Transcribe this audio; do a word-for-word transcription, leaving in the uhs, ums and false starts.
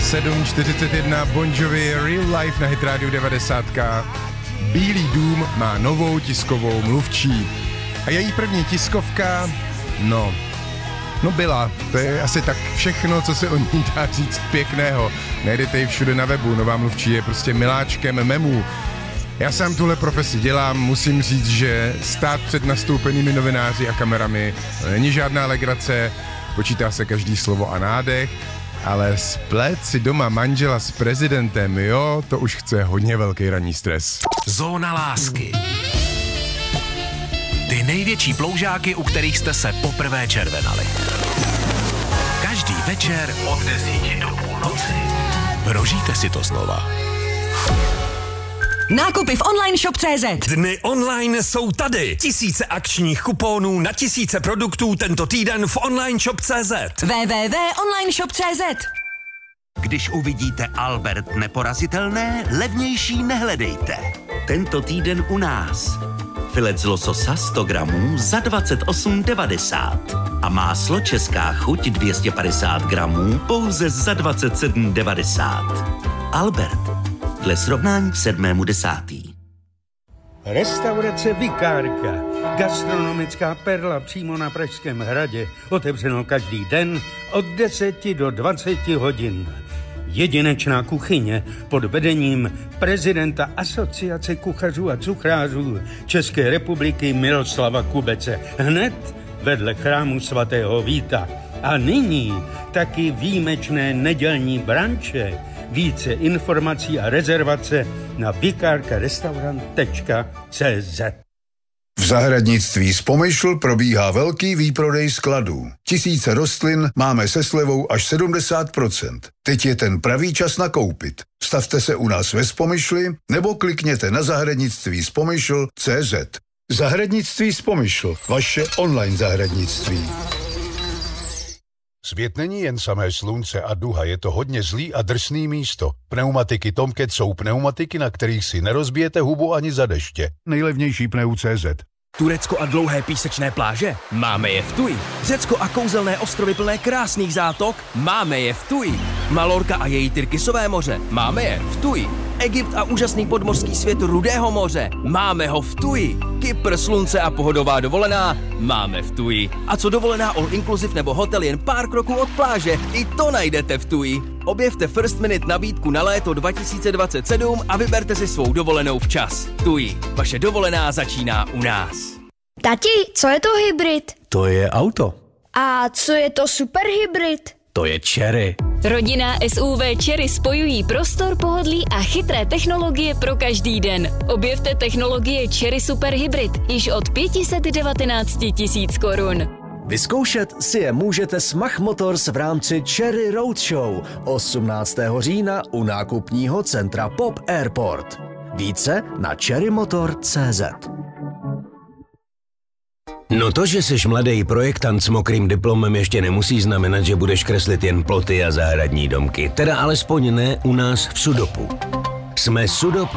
sedm čtyřicet jedna Bon Jovi Real Life na Hit Radio devadesát. Bílý dům má novou tiskovou mluvčí. A její první tiskovka, no, no byla. To je asi tak všechno, co se o ní dá říct pěkného. Najdete ji všude na webu. Nová mluvčí je prostě miláčkem memů. Já sám tuhle profesi dělám, musím říct, že stát před nastoupenými novináři a kamerami není žádná legrace, počítá se každý slovo a nádech, ale splet si doma manžela s prezidentem, jo, to už chce hodně velký ranní stres. Zóna lásky. Ty největší ploužáky, u kterých jste se poprvé červenali. Každý večer od desíti do půlnoci. Prožijte si to znova. Nákupy v online shop tečka cé zet. Dny online jsou tady. Tisíce akčních kuponů na tisíce produktů tento týden v online shop tečka cé zet. w w w tečka online shop tečka cé zet. Když uvidíte Albert neporazitelné, levnější nehledejte. Tento týden u nás. Filet z lososa sto gramů za dvacet osm devadesát. A máslo Česká chuť dvě stě padesát gramů pouze za dvacet sedm devadesát. Albert. Dle srovnání k sedmému desátý. Restaurace Vikárka. Gastronomická perla přímo na Pražském hradě. Otevřeno každý den od deseti do dvaceti hodin. Jedinečná kuchyně pod vedením prezidenta Asociace kuchařů a cukrářů České republiky Miroslava Kubece. Hned vedle chrámu svatého Víta. A nyní taky výjimečné nedělní branče. Více informací a rezervace na vikárkarestaurant tečka cé zet. V zahradnictví z Pomyšl probíhá velký výprodej skladů. Tisíce rostlin máme se slevou až sedmdesát procent. Teď je ten pravý čas nakoupit. Stavte se u nás ve Spomyšli nebo klikněte na zahradnictví z Pomyšl tečka cé zet. Zahradnictví z Pomyšl, vaše online zahradnictví. Svět není jen samé slunce a duha, je to hodně zlý a drsný místo. Pneumatiky Tomcat jsou pneumatiky, na kterých si nerozbijete hubu ani za deště. Nejlevnější pneu tečka cé zet. Turecko a dlouhé písečné pláže? Máme je v Tuji. Řecko a kouzelné ostrovy plné krásných zátok? Máme je v Tuji. Malorka a její Tyrkisové moře? Máme je v Tuji. Egypt a úžasný podmořský svět Rudého moře? Máme ho v Tuji. Kypr, slunce a pohodová dovolená? Máme v Tuji. A co dovolená all inclusive nebo hotel jen pár kroků od pláže? I to najdete v Tuji. Objevte First Minute nabídku na léto dva tisíce dvacet sedm a vyberte si svou dovolenou včas. Tuji. Vaše dovolená začíná u nás. Tati, co je to hybrid? To je auto. A co je to superhybrid? To je Chery. Rodinná S U V Chery spojují prostor, pohodlí a chytré technologie pro každý den. Objevte technologie Chery Super Hybrid již od pět set devatenáct tisíc korun. Vyzkoušet si je můžete s Mach Motors v rámci Chery Roadshow osmnáctého října u nákupního centra Pop Airport. Více na cherry motor tečka cé zet. No to, že jsi mladý projektant s mokrým diplomem, ještě nemusí znamenat, že budeš kreslit jen ploty a zahradní domky. Teda alespoň ne u nás v Sudopu. Jsme Sudop